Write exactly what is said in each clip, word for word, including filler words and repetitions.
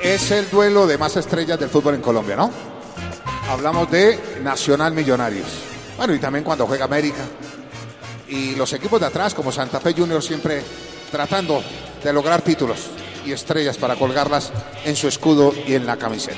es el duelo de más estrellas del fútbol en Colombia, ¿no? Hablamos de Nacional Millonarios. Bueno, y también cuando juega América. Y los equipos de atrás, como Santa Fe Junior, siempre tratando de lograr títulos y estrellas para colgarlas en su escudo y en la camiseta.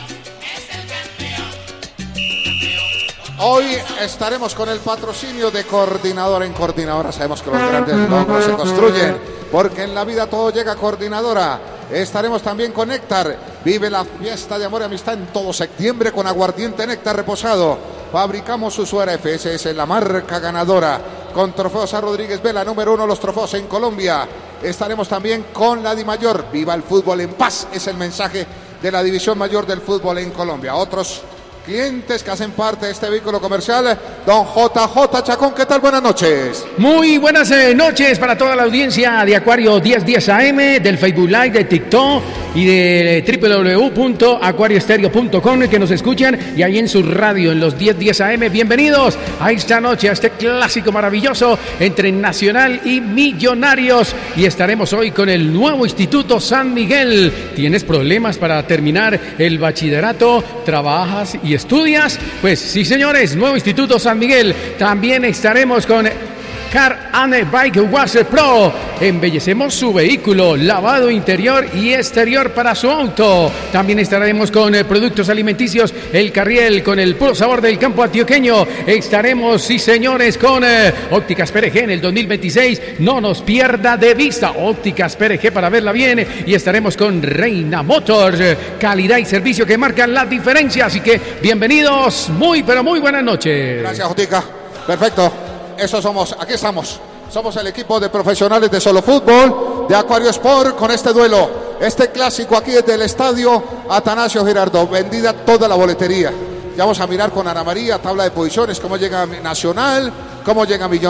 Hoy estaremos con el patrocinio de Coordinadora. En Coordinadora sabemos que los grandes logros se construyen, porque en la vida todo llega a Coordinadora. Estaremos también con Néctar. Vive la fiesta de amor y amistad en todo septiembre con aguardiente Néctar reposado. Fabricamos su suera F S S, la marca ganadora. Con Trofeos a Rodríguez Vela, número uno los trofeos en Colombia. Estaremos también con la Dimayor. Viva el fútbol en paz, es el mensaje de la división mayor del fútbol en Colombia. Otros clientes que hacen parte de este vehículo comercial, don J J Chacón, ¿qué tal? Buenas noches. Muy buenas eh, noches para toda la audiencia de Acuario diez diez A M, del Facebook Live, de TikTok y de doble u doble u doble u punto acuario estéreo punto com, que nos escuchan, y ahí en su radio en los diez diez A M. Bienvenidos a esta noche, a este clásico maravilloso entre Nacional y Millonarios, y estaremos hoy con el nuevo Instituto San Miguel. ¿Tienes problemas para terminar el bachillerato? ¿Trabajas y estudias? Pues sí, señores, nuevo Instituto San Miguel. También estaremos con Car and Bike Wash Pro. Embellecemos su vehículo, lavado interior y exterior para su auto. También estaremos con eh, productos alimenticios El Carriel, con el puro sabor del campo antioqueño. Estaremos, sí señores, con eh, Ópticas P R G en el dos mil veintiséis. No nos pierda de vista Ópticas P R G para verla bien. Y estaremos con Reina Motors, eh, calidad y servicio que marcan la diferencia. Así que bienvenidos, muy pero muy buenas noches. Gracias, Jotica. Perfecto. Eso somos, aquí estamos. Somos el equipo de profesionales de Solo Fútbol, de Acuario Sport, con este duelo, este clásico aquí desde el estadio Atanasio Girardot. Vendida toda la boletería. Ya vamos a mirar con Ana María, tabla de posiciones, cómo llega Nacional, cómo llega Millonarios.